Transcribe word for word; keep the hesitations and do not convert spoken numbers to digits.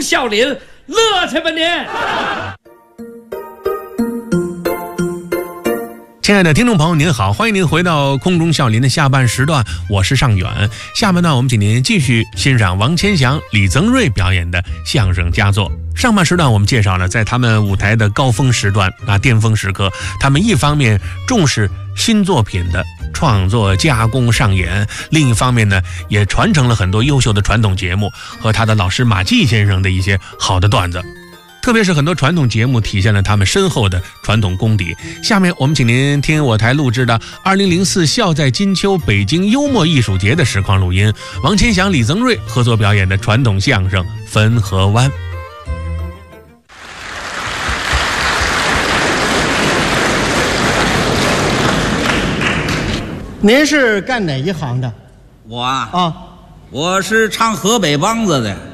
笑林，乐去吧您！ 亲爱的听众朋友您好，欢迎您回到空中笑林的下半时段，我是尚远。下半段我们请您继续欣赏王千祥、李增瑞表演的相声佳作。上半时段我们介绍了在他们舞台的高峰时段啊巅峰时刻，他们一方面重视新作品的创作加工上演，另一方面呢也传承了很多优秀的传统节目和他的老师马季先生的一些好的段子，特别是很多传统节目体现了他们深厚的传统功底。下面我们请您听我台录制的二零零四笑在金秋北京幽默艺术节的实况录音，王千祥、李增瑞合作表演的传统相声《汾河湾》。 您是干哪一行的？ 我啊， 啊， 我是唱河北梆子的。